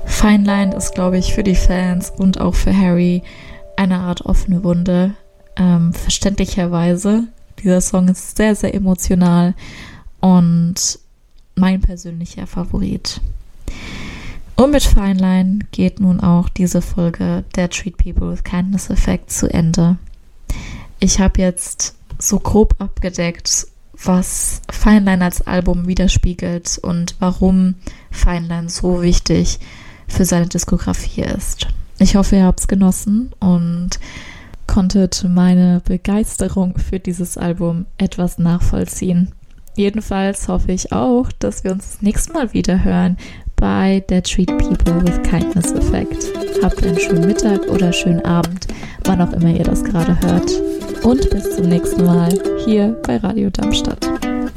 Fine Line ist, glaube ich, für die Fans und auch für Harry eine Art offene Wunde. Verständlicherweise. Dieser Song ist sehr, sehr emotional und mein persönlicher Favorit. Und mit Fine Line geht nun auch diese Folge der Treat People with Kindness Effect zu Ende. Ich habe jetzt so grob abgedeckt, was Fine Line als Album widerspiegelt und warum Fine Line so wichtig für seine Diskografie ist. Ich hoffe, ihr habt es genossen und konntet meine Begeisterung für dieses Album etwas nachvollziehen. Jedenfalls hoffe ich auch, dass wir uns das nächste Mal wieder hören bei der Treat People with Kindness Effect. Habt einen schönen Mittag oder schönen Abend, wann auch immer ihr das gerade hört. Und bis zum nächsten Mal hier bei Radio Darmstadt.